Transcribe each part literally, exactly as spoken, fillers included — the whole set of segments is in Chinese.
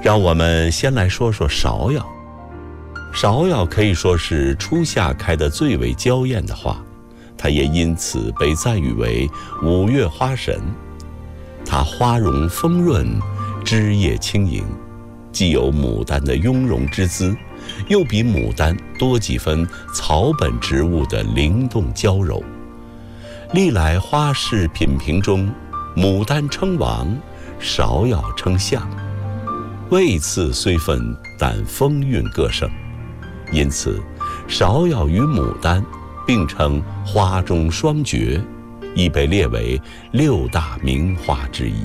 让我们先来说说芍药。芍药可以说是初夏开得最为娇艳的花，它也因此被赞誉为五月花神。它花容丰润，枝叶轻盈，既有牡丹的雍容之姿，又比牡丹多几分草本植物的灵动娇柔。历来花市品评中，牡丹称王，芍药称相。位次虽分，但风韵各盛。因此，芍药与牡丹并称花中双绝，亦被列为六大名花之一。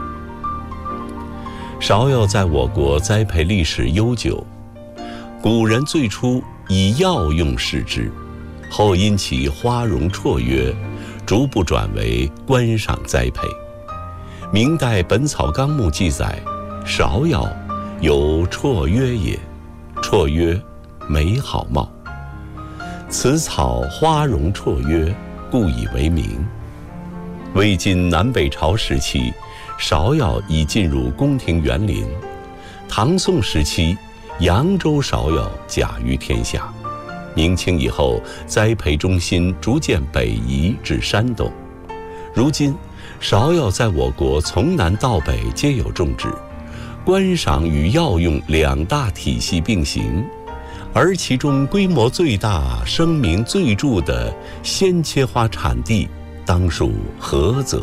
芍药在我国栽培历史悠久，古人最初以药用视之，后因其花容绰约，逐步转为观赏栽培。明代《本草纲目》记载，芍药有绰约也，绰约美好貌。此草花容绰约，故以为名。魏晋南北朝时期，芍药已进入宫廷园林。唐宋时期，扬州芍药甲于天下。明清以后，栽培中心逐渐北移至山东。如今，芍药在我国从南到北皆有种植，观赏与药用两大体系并行。而其中规模最大、声名最著的鲜切花产地，当属菏泽。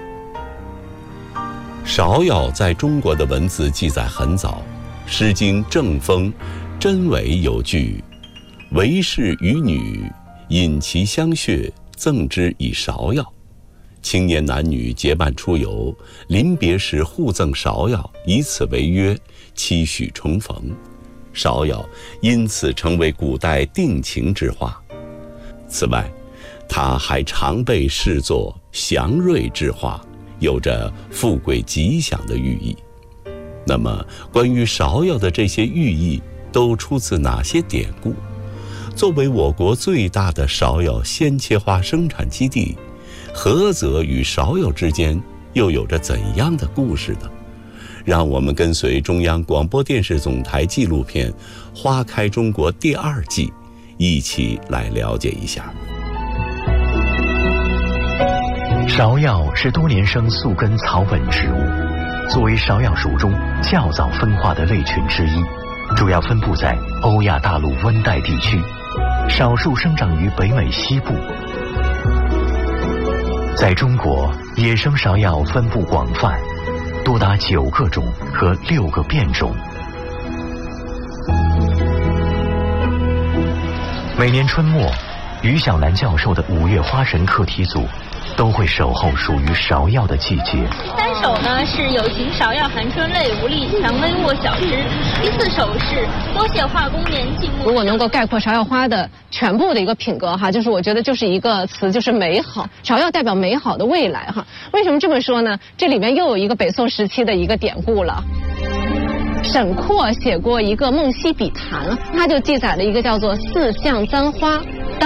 芍药在中国的文字记载很早，《诗经·正风·真伪》有句：“为士与女，引其香血，赠之以芍药。”青年男女结伴出游，临别时互赠芍药，以此为约，期许重逢。芍药因此成为古代定情之花。此外，它还常被视作祥瑞之花，有着富贵吉祥的寓意。那么，关于芍药的这些寓意都出自哪些典故？作为我国最大的芍药鲜切花生产基地，菏泽与芍药之间又有着怎样的故事呢？让我们跟随中央广播电视总台纪录片《花开中国》第二季，一起来了解一下。 芍药是多年生宿根草本植物，作为芍药属中较早分化的类群之一，主要分布在欧亚大陆温带地区，少数生长于北美西部。在中国，野生芍药分布广泛，多达九个种和六个变种。每年春末，于小楠教授的五月花神课题组都会守候属于芍药的季节。 第三首呢是有形芍药含春类无力蔷薇握小枝。第四首是多谢化工年静木。 如果能够概括芍药花的全部的一个品格哈，就是我觉得就是一个词，就是美好。芍药代表美好的未来哈。为什么这么说呢？这里面又有一个北宋时期的一个典故了。沈括写过一个《梦溪笔谈》，他就记载了一个叫做四象簪花。